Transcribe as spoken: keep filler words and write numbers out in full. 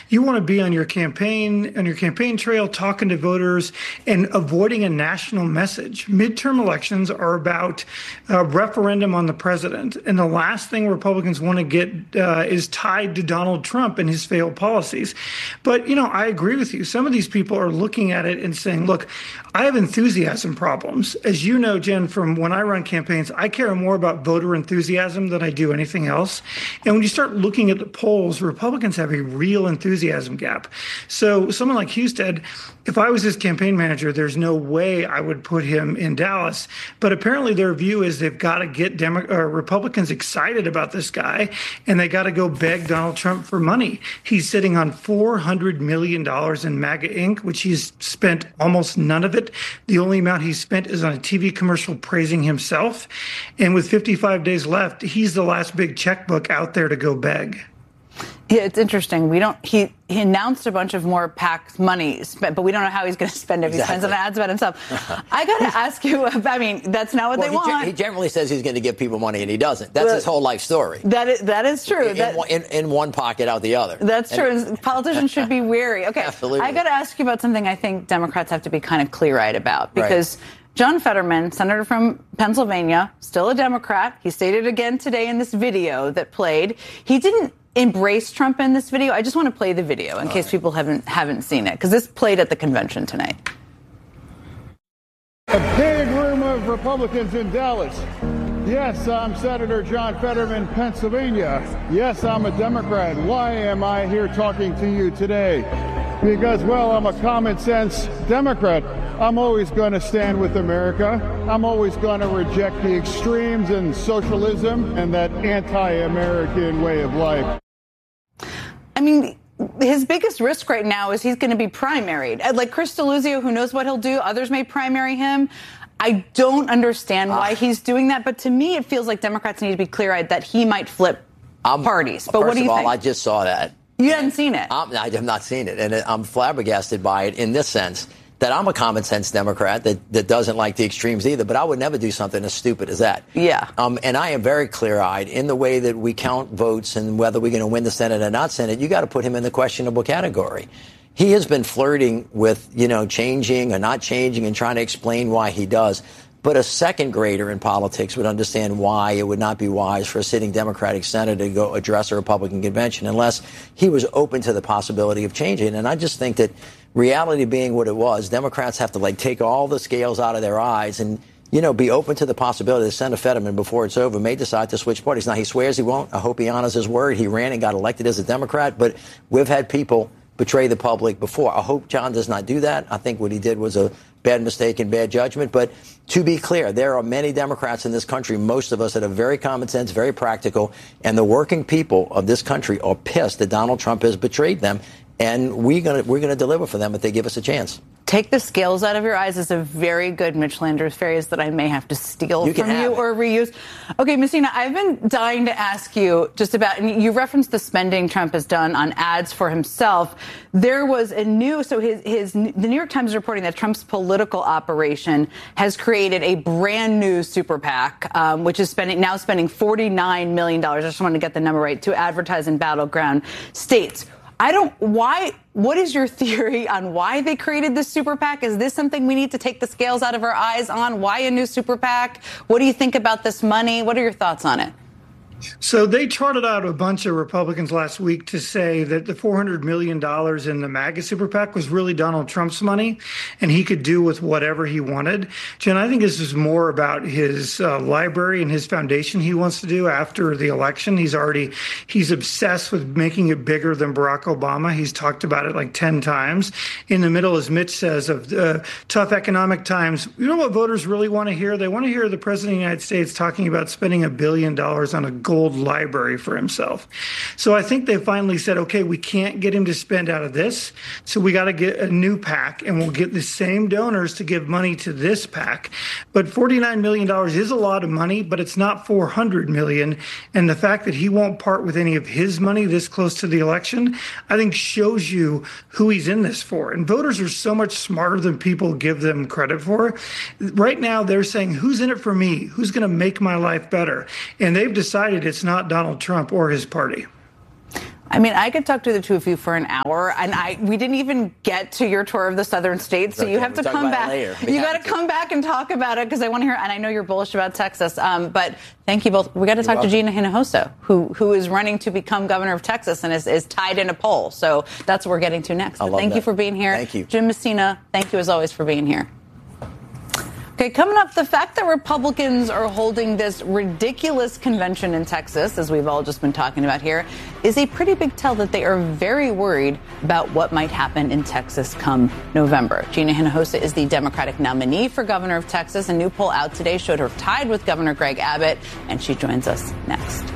You want to be on your campaign, on your campaign trail, talking to voters and avoiding a national message. Midterm elections are about a referendum on the president. And the last thing Republicans want to get uh, is tied to Donald Trump and his failed policies. But, you know, I agree with you. Some of these people are looking at it and saying, look, I have enthusiasm problems. As you know, Jen, from when I run campaigns, I care more about voter enthusiasm than I do anything else. And when you start looking at the polls, Republicans have a real enthusiasm gap. So someone like Husted, if I was his campaign manager, there's no way I would put him in Dallas. But apparently their view is they've got to get Demo- uh, Republicans excited about this guy, and they got to go beg Donald Trump for money. He's sitting on four hundred million dollars in MAGA Incorporated, which he's spent almost none of it. The only amount he's spent is on a T V commercial praising himself. And with fifty-five days left, he's the last big checkbook out there to go beg. Yeah, it's interesting. We don't. He he announced a bunch of more PAC money, but we don't know how he's going to spend it. He exactly. spends on ads about himself. I got to ask you. I mean, that's not what well, they he want. Ge- he generally says he's going to give people money, and he doesn't. That's well, his whole life story. That is that is true. In, that, in, in one pocket, out the other. That's and, true. Politicians should be wary. Okay, absolutely. I got to ask you about something I think Democrats have to be kind of clear-eyed about, because. Right. John Fetterman, senator from Pennsylvania, still a Democrat. He stated again today in this video that played. He didn't embrace Trump in this video. I just want to play the video in All case right. people haven't haven't seen it, because this played at the convention tonight. A big room of Republicans in Dallas. Yes, I'm Senator John Fetterman, Pennsylvania. Yes, I'm a Democrat. Why am I here talking to you today? Because, well, I'm a common sense Democrat. I'm always going to stand with America. I'm always going to reject the extremes and socialism and that anti-American way of life. I mean, his biggest risk right now is he's going to be primaried. Like Chris Deluzio, who knows what he'll do. Others may primary him. I don't understand why uh, he's doing that. But to me, it feels like Democrats need to be clear-eyed that he might flip I'm, parties. But what do you all, think? I just saw that. You hadn't seen it? I'm, I have not seen it. And I'm flabbergasted by it in this sense, that I'm a common sense Democrat that, that doesn't like the extremes either, but I would never do something as stupid as that. Yeah. Um, and I am very clear-eyed in the way that we count votes and whether we're going to win the Senate or not Senate. You got to put him in the questionable category. He has been flirting with, you know, changing or not changing and trying to explain why he does. But a second grader in politics would understand why it would not be wise for a sitting Democratic senator to go address a Republican convention unless he was open to the possibility of changing. And I just think that reality being what it was, Democrats have to, like, take all the scales out of their eyes and, you know, be open to the possibility that Senator Fetterman, before it's over, may decide to switch parties. Now, he swears he won't. I hope he honors his word. He ran and got elected as a Democrat. But we've had people betray the public before. I hope John does not do that. I think what he did was a bad mistake and bad judgment. But to be clear, there are many Democrats in this country, most of us that are very common sense, very practical, and the working people of this country are pissed that Donald Trump has betrayed them, and we're going to we're going to deliver for them if they give us a chance. Take the scales out of your eyes is a very good Mitch Landers phrase that I may have to steal you from you or reuse. Okay, Messina, I've been dying to ask you just about, and you referenced the spending Trump has done on ads for himself. There was a new, so his, his, the New York Times is reporting that Trump's political operation has created a brand new super PAC, um, which is spending now spending forty-nine million dollars. I just want to get the number right, to advertise in battleground states. I don't, why, what is your theory on why they created this super PAC? Is this something we need to take the scales out of our eyes on? Why a new super PAC? What do you think about this money? What are your thoughts on it? So they charted out a bunch of Republicans last week to say that the four hundred million dollars in the MAGA super PAC was really Donald Trump's money, and he could do with whatever he wanted. Jen, I think this is more about his uh, library and his foundation he wants to do after the election. He's already, he's obsessed with making it bigger than Barack Obama. He's talked about it like ten times. In the middle, as Mitch says, of uh, tough economic times, you know what voters really want to hear? They want to hear the President of the United States talking about spending a billion dollars on a gold library for himself. So I think they finally said, okay, we can't get him to spend out of this, so we got to get a new PAC, and we'll get the same donors to give money to this PAC. But forty-nine million dollars is a lot of money, but it's not four hundred million dollars. And the fact that he won't part with any of his money this close to the election, I think shows you who he's in this for. And voters are so much smarter than people give them credit for. Right now, they're saying, who's in it for me? Who's going to make my life better? And they've decided it's not Donald Trump or his party. I mean, I could talk to the two of you for an hour, and I we didn't even get to your tour of the southern states, so okay, you have we'll to come back. You got to come back and talk about it because I want to hear. And I know you're bullish about Texas, um, but thank you both. We got to talk welcome. to Gina Hinojosa, who who is running to become governor of Texas and is, is tied in a poll. So that's what we're getting to next. But thank that. you for being here. Thank you, Jim Messina. Thank you as always for being here. Okay, coming up, the fact that Republicans are holding this ridiculous convention in Texas, as we've all just been talking about here, is a pretty big tell that they are very worried about what might happen in Texas come November. Gina Hinojosa is the Democratic nominee for governor of Texas. A new poll out today showed her tied with Governor Greg Abbott, and she joins us next.